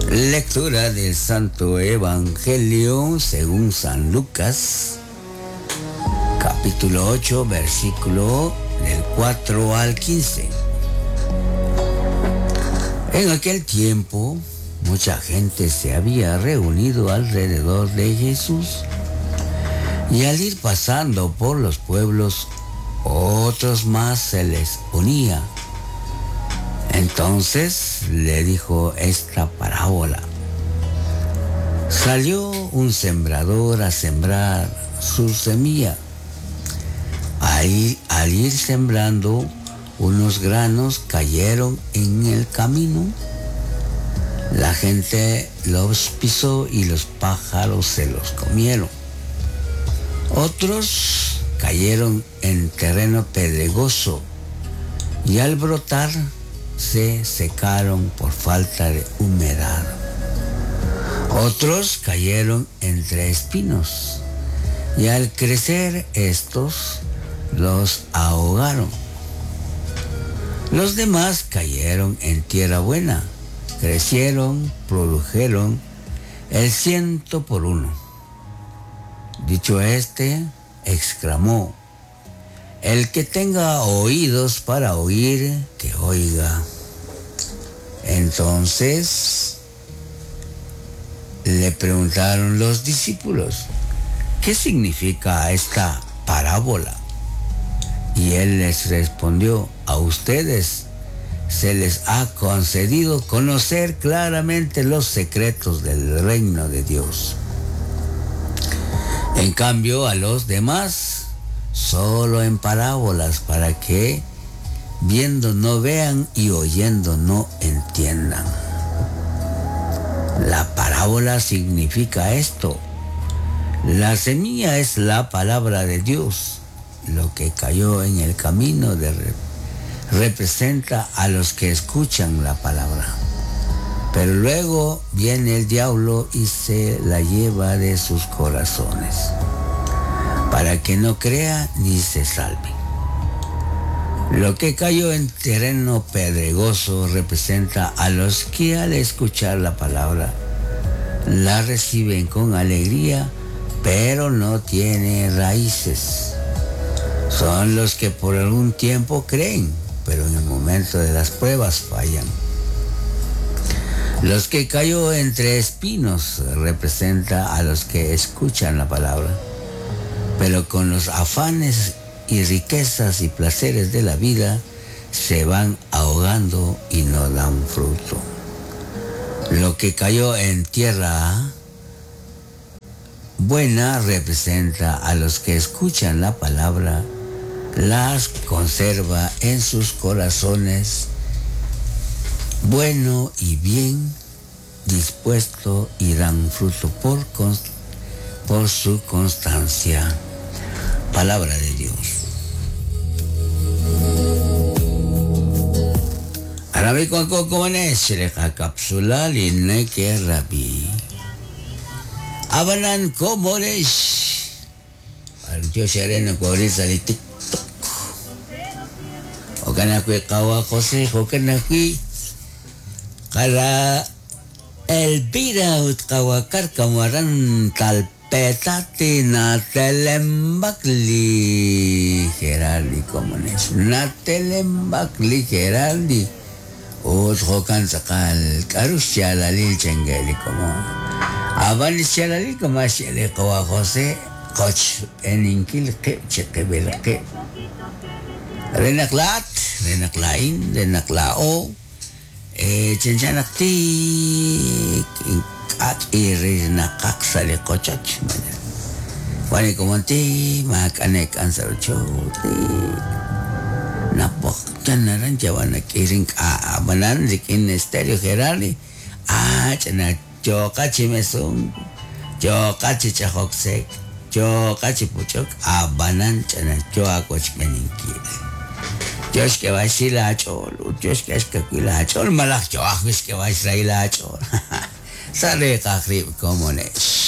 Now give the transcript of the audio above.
Lectura del Santo Evangelio según San Lucas, capítulo 8, versículo del 4 al 15. En aquel tiempo, mucha gente se había reunido alrededor de Jesús, y al ir pasando por los pueblos, otros más se les unía. Entonces le dijo esta parábola. Salió un sembrador a sembrar su semilla. Al ir sembrando, unos granos cayeron en el camino. La gente los pisó y los pájaros se los comieron. Otros cayeron en terreno pedregoso y al brotar se secaron por falta de humedad. Otros cayeron entre espinos y al crecer estos los ahogaron. Los demás cayeron en tierra buena, crecieron, produjeron el 100 por 1. Dicho exclamó: el que tenga oídos para oír, que oiga. Entonces le preguntaron los discípulos: ¿qué significa esta parábola? Y él les respondió: a ustedes se les ha concedido conocer claramente los secretos del reino de Dios. En cambio, a los demás, solo en parábolas, para que viendo no vean y oyendo no entiendan. La parábola significa esto: la semilla es la palabra de Dios. Lo que cayó en el camino representa a los que escuchan la palabra, pero luego viene el diablo y se la lleva de sus corazones, para que no crea ni se salve. Lo que cayó en terreno pedregoso representa a los que al escuchar la palabra la reciben con alegría, pero no tiene raíces. Son los que por algún tiempo creen, pero en el momento de las pruebas fallan. Los que cayó entre espinos representa a los que escuchan la palabra, pero con los afanes y riquezas y placeres de la vida se van ahogando y no dan fruto. Lo que cayó en tierra buena representa a los que escuchan la palabra, las conserva en sus corazones, bueno y bien dispuesto, y dan fruto por su constancia. Palabra de Dios. Arabi ko kumanes reka kapsula linay ke rabi. Abanan ko moresh. Arjo seren ko rin sa TikTok. O kana ko kawa ko se ko kana ko kala Elvira utkawakar kamaran talpetati na telembakli Geraldi komunes na telembakli Geraldi utkokan sakal karusya lalil chengeli komo aban sialali komasyele kawa kose coach eninkil ke chekebel ke renaklat renaklain renaklao Chenjanakti at iri nakaksali kochach mana. Wani kumanti makanek ansar choti. Napok chanaran jawana kiring abanan dikin stereo gerali. Chana joka chimesum, joka chichahoksek, joka chipuchok abanan chana joka koch meninkil. Dios que va a decir la chol, Dios que es que la chol, malak Dios que va a decir la chol. Sale cacrib como es.